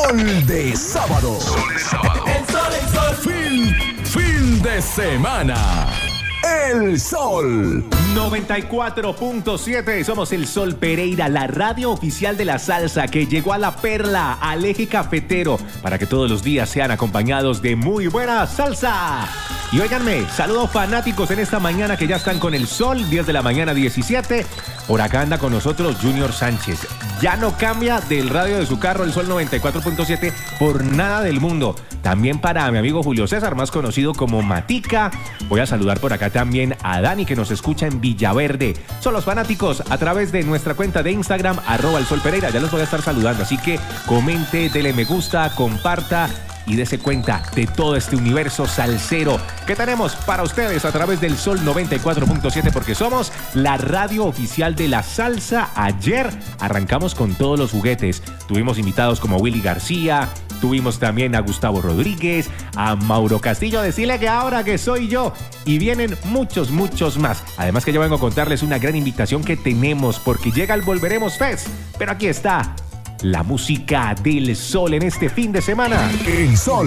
Sol de sábado. Fin de semana. El Sol 94.7, somos el Sol Pereira, la radio oficial de la salsa que llegó a la perla, al eje cafetero, para que todos los días sean acompañados de muy buena salsa. Y óiganme, saludos fanáticos en esta mañana que ya están con el Sol, 10 de la mañana 17. Por acá anda con nosotros Junior Sánchez. Ya no cambia del radio de su carro el Sol 94.7 por nada del mundo. También para mi amigo Julio César, más conocido como Matica. Voy a saludar por acá también a Dani, que nos escucha en Villaverde. Son los fanáticos a través de nuestra cuenta de Instagram, @elsolpereira. Ya los voy a estar saludando, así que comente, dele me gusta, comparta y dése cuenta de todo este universo salsero que tenemos para ustedes a través del Sol 94.7, porque somos la radio oficial de la salsa. Ayer arrancamos con todos los juguetes. Tuvimos invitados como Willy García, tuvimos también a Gustavo Rodríguez, a Mauro Castillo, decirle que ahora que soy yo, y vienen muchos más. Además que yo vengo a contarles una gran invitación que tenemos, porque llega el Volveremos Fest, pero aquí está la música del Sol en este fin de semana. El Sol